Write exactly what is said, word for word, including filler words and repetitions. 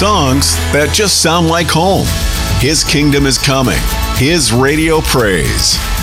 Songs that just sound like home. His kingdom is coming. His radio praise.